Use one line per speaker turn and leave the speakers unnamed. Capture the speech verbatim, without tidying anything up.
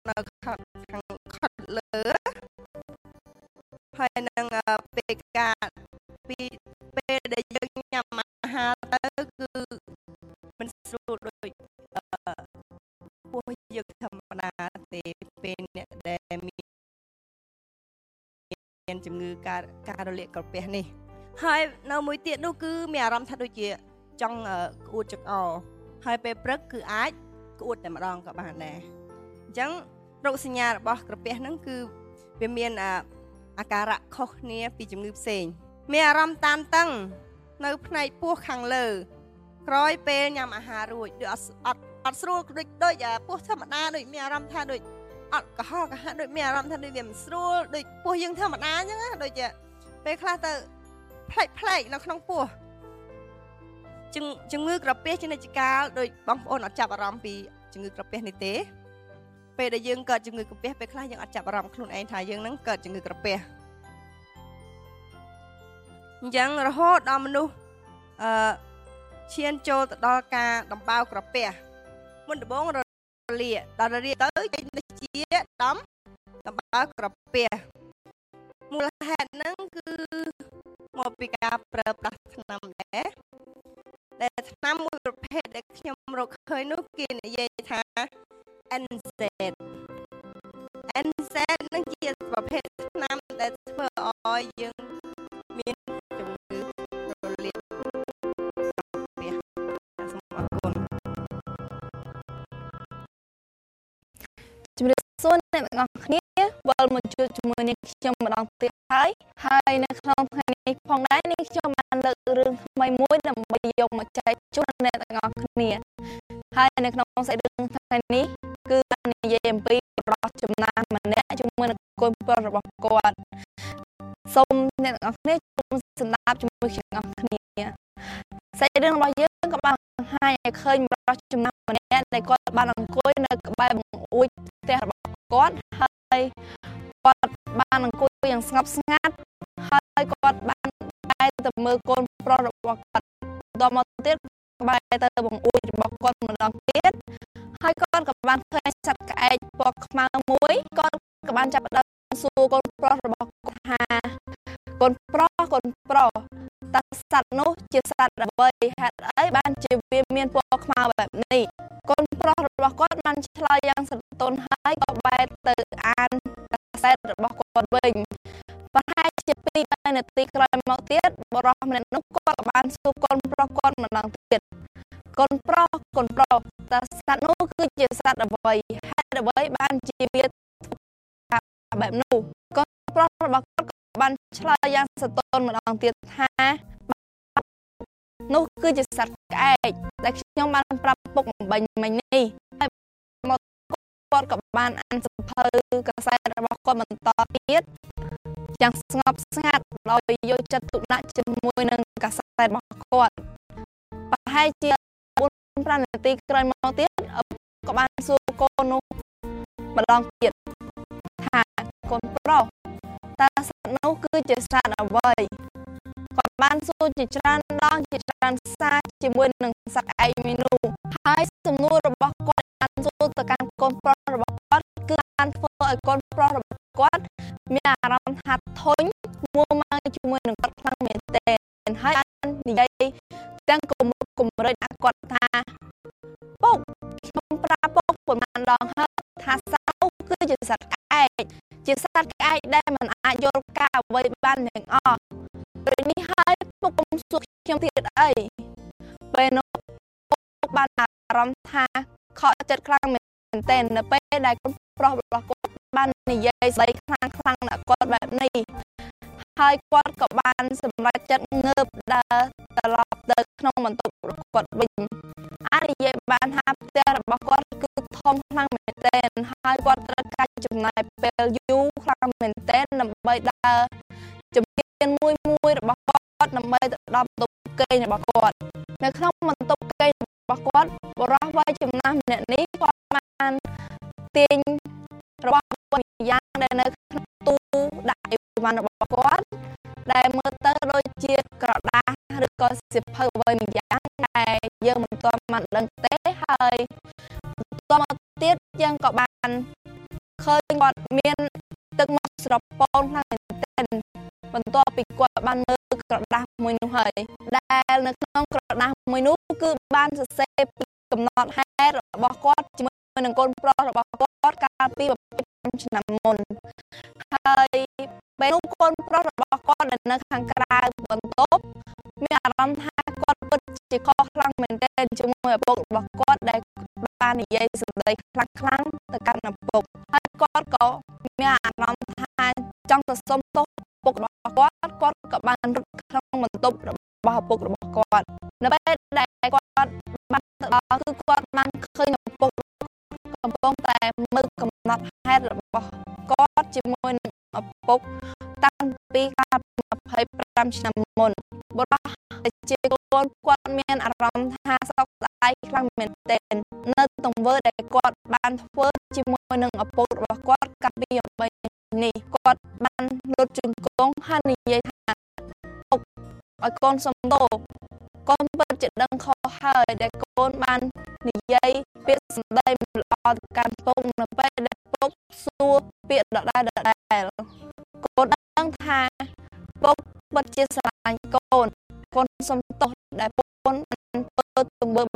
នៅខាងខិតលើហើយនឹងពេលការពីពេលដែលយើងញ៉ាំអាហារទៅគឺមិនស្រួលដូចពោះយើងធម្មតាទេពេលអ្នកដែលមានជំងឺការការរលាកក្រពះនេះហើយនៅមួយទៀតនោះគឺមានអារម្មណ៍ថាដូចជាចង់ក្អួតចង្អុលហើយពេលព្រឹកគឺអាចក្អួតតែម្ដងក៏បានដែរអញ្ចឹងរោគសញ្ញារបស់ក្រពះហ្នឹងគឺវាមានអាការៈខុសគ្នាពីជំងឺផ្សេងមានអារម្មណ៍តានតឹងនៅផ្នែកពោះខាងលើក្រោយពេលញ៉ាំអាហាររួចដូចអត់អត់ស្រួលដូចដូចពោះធម្មតាដូចមានអារម្មណ៍ថាដូចអត់កុហកកុហកដូចមានអារម្មណ៍ថាដូចវាមិនស្រួលដូចពោះយើងធម្មតាអញ្ចឹងណាដូចជាពេលខ្លះទៅផ្លែកផ្លែកនៅក្នុងពោះជំងឺក្រពះជានិច្ចកាលដោយបងប្អូនអត់ចាប់អារម្មណ៍ពីជំងឺក្រពះនេះទេពេលដែលយើងកើតជំងឺក្រពះពេលខ្លះយើងអត់ចាប់អារម្មណ៍ខ្លួនឯងថាយើងនឹងកើតជំងឺក្រពះអញ្ចឹងរហូតដល់មនុស្សអឺឈានចូលទៅដល់ការដំបៅក្រពះមុនដំបូងរលាកដល់រលាកទៅចេញជាដំដំបៅក្រពះមូលហេតុហ្នឹងគឺមកពីការប្រើប្រាស់ថ្នាំដែរដែលថ្នាំមួយប្រភេទដែលខ្ញុំរកឃើញនោះគេនិយាយថា អេន ហ្សេដ អេន ហ្សេដ នឹងជាប្រភេទថ្នាំដែលធ្វើឲ្យយើងមានជំងឺរលាកក្រពះសូមអរគុណ
ជំរាបសួរអ្នកទាំងអស់គ្នាវិលមកជួបជាមួយនាងខ្ញុំម្ដងទៀតហើយហើយនៅក្នុងថ្ងៃនេះផងដែរនាងខ្ញុំបានលើករឿងថ្មីមួយដើម្បីយកមកចែកជូនអ្នកទាំងអស់គ្នាហើយនៅក្នុងសាច់រឿងថ្ងៃនេះគឺបាននិយាយអំពីបរិបទចំណាស់ម្នាក់ជាមួយនឹងកូនប្រុសរបស់គាត់សូមអ្នកទាំងអស់គ្នាចូលស្ដាប់ជាមួយខ្ញុំទាំងអស់គ្នាសាច់រឿងរបស់យើងក៏បានបង្ហាញឲ្យឃើញបរិបទចំណាស់ម្នាក់ដែលគាត់បានអង្គុយនៅក្បែរបង្អួចផ្ទះរបស់គាត់ហើយគាត់បានអង្គុយយ៉ាងស្ងប់ស្ងាត់ហើយគាត់បានបែរទៅមើលកូនប្រុសរបស់គាត់ដល់មកទៀតបែរទៅបង្អួចរបស់គាត់ម្ដងទៀតហើយគាត់ក៏បានឃើញសត្វក្អែកពណ៌ខ្មៅមួយគាត់ក៏បានចាប់ផ្ដើមសួរកូនប្រុសរបស់គាត់ថាកូនប្រុសកូនប្រុសតើសត្វនោះជាសត្វអ្វីហេតុអីបានជាវាមានពណ៌ខ្មៅបែបនេះកូនប្រុសរបស់គាត់បានឆ្លើយយ៉ាងស្រទន់ហើយក៏បែរទៅអានកាសែតរបស់គាត់វិញប្រហែលជាពីរនាទីក្រោយមកទៀតបរិសម្នាក់នោះគាត់ក៏បានសួរកូនប្រុសគាត់ម្ដងទៀតកូនប្រុសកូនប្រុសតើសត្វនោះគឺជាសត្វអ្វីហេតុអ្វីបានជាវាបែបនោះកូនប្រុសរបស់គាត់ក៏បានឆ្លើយយ៉ាងស្រទន់ម្ដងទៀតថានោះគឺជាសត្វក្អែកដែលខ្ញុំបានប្រាប់ពុកបំបញ្ញមិញនេះហើយមកគាត់ក៏បានអានសៀវភៅកាសែតរបស់គាត់បន្តទៀតយ៉ាងស្ងប់ស្ងាត់ដោយយកចិត្តទុកដាក់ជាមួយនឹងកាសែតរបស់គាត់ប្រហែលជាបួនប្រាំនាទីក្រោយមកទៀតឪពុកក៏បានសួរកូននោះម្ដងទៀតថាកូនប្រុសតើសត្វនោះគឺជាសត្វអ្វីគាត់បានសួរជាច្រើនដងជាច្រើនសារជាមួយនឹងសត្វឯកមីនោះហើយសំណួររបស់គាត់បានសួរទៅកាន់កូនប្រុសរបស់គាត់គឺបានធ្វើឲ្យកូនប្រុសរបស់គាត់មានអារម្មណ៍ថាធុញមួម៉ៅជាមួយនឹងគាត់ខ្លាំងមែនទែនហើយបាននិយាយទាំងគំរគំរិតអាគាត់ថាពុកខ្ញុំប្រាប់ពុកប៉ុន្មានដងហើយថាសត្វនោះគឺជាសត្វក្អែកជាសត្វក្អែកដែលមិនអាចយល់ការអ្វីបានទាំងអស់ពេលនេះហើយពុកកុំសួរខ្ញុំទៀតអីពេលនោះពុកបានអារម្មណ៍ថាខកចិត្តខ្លាំងមែនទែននៅពេលដែលកូនប្រុសរបស់គាត់បាននិយាយស្ដីខ្លាំងខ្លាំងដល់គាត់បែបនេះហើយគាត់ក៏បានសម្រេចចិត្តងើបដើរត្រឡប់ទៅក្នុងបន្ទប់របស់គាត់វិញអាចនិយាយបានថាផ្ទះរបស់គាត់គឺធំខ្លាំងមែនទែនហើយគាត់ត្រូវការចំណាយពេលយូរខ្លាំងមែនទែនដើម្បីដើរជំនាញមួយមួយរបស់គាត់ដើម្បីទៅដល់បន្ទប់គេងរបស់គាត់នៅក្នុងបន្ទប់គេងរបស់គាត់បរិសុទ្ធវ័យចំណាស់ម្នាក់នេះគាត់បានទាញរបស់មួយយ៉ាងដែលនៅក្នុងទូដាក់អីវ៉ាន់របស់គាត់ដែលមើលទៅដូចជាក្រដាសឬក៏សៀវភៅអ្វីមួយយ៉ាងដែលយើងមិនទាន់បានដឹងទេហើយបន្តមកទៀតយើងក៏បានឃើញគាត់មានទឹកមកស្រពោនខ្លាំងមែនទែនបន្ទាប់ពីគាត់បានមើលក្រដាស់មួយនោះហើយដែលនៅក្នុងក្រដាស់មួយនោះគឺបានសរសេរពីកំណត់ហេតុរបស់គាត់ជាមួយនឹងកូនប្រុសរបស់គាត់កាលពី 25 ឆ្នាំមុនហើយពេលនោះកូនប្រុសរបស់គាត់ដែលនៅខាងក្រៅបន្ទប់មានអារម្មណ៍ថាគាត់ពិតជាខកខ្លាំងមែនទែនជាមួយឪពុករបស់គាត់ដែលបាននិយាយសម្ដីខ្លាំងខ្លាំងទៅកាន់ឪពុកហើយគាត់ក៏មានអារម្មណ៍ថាចង់ទៅសុំទោសឪពុករបស់គាត់គាត់ក៏បានរត់ក្នុងបន្ទប់របស់ឪពុករបស់គាត់នៅពេលដែលគាត់បានទៅដល់គឺគាត់បានឃើញឪពុកកំពុងតែមើលកំណត់ហេតុរបស់គាត់ជាមួយនឹងឪពុកតាំងពីកាលពី 25 ឆ្នាំមុនបុរសជាកូនគាត់មានអារម្មណ៍ថាសោកស្ដាយខ្លាំងមែនទែននៅទង្វើដែលគាត់បានធ្វើជាមួយនឹងឪពុករបស់គាត់កាលពីអំបីនេះគាត់បានលុតជង្គង់ហើយនិយាយថាឪឲ្យកូនសុំទោសកូនពិតជាដឹងខុសហើយដែលកូនបាននិយាយពាក្យសម្ដីមិនល្អទៅកាន់ពុកនៅពេលដែលពុកសួរពាក្យដដែលដដែលកូនដឹងថាពុកពិតជាស្រឡាញ់កូនកូនសុំទោសដែលកូនបានធ្វើទង្វើ